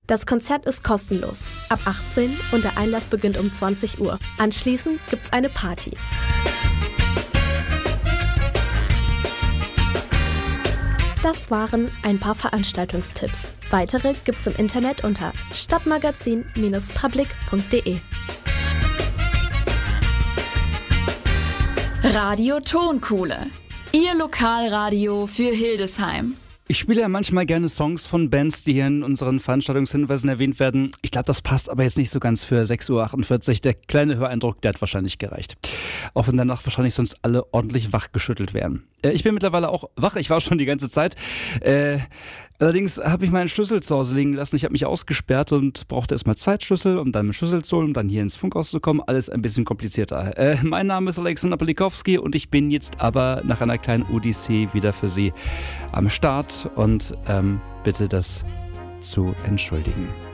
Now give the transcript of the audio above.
Das Konzert ist kostenlos, ab 18 und der Einlass beginnt um 20 Uhr. Anschließend gibt's eine Party. Das waren ein paar Veranstaltungstipps. Weitere gibt's im Internet unter stadtmagazin-public.de. Radio Tonkuhle, Ihr Lokalradio für Hildesheim. Ich spiele ja manchmal gerne Songs von Bands, die hier in unseren Veranstaltungshinweisen erwähnt werden. Ich glaube, das passt aber jetzt nicht so ganz für 6.48 Uhr. Der kleine Höreindruck, der hat wahrscheinlich gereicht. Auch wenn danach wahrscheinlich sonst alle ordentlich wachgeschüttelt werden. Ich bin mittlerweile auch wach, ich war schon die ganze Zeit. Allerdings habe ich meinen Schlüssel zu Hause liegen lassen. Ich habe mich ausgesperrt und brauchte erstmal Zweitschlüssel, um dann einen Schlüssel zu holen, um dann hier ins Funkhaus zu kommen. Alles ein bisschen komplizierter. Mein Name ist Alexander Polikowski und ich bin jetzt aber nach einer kleinen Odyssee wieder für Sie am Start und bitte das zu entschuldigen.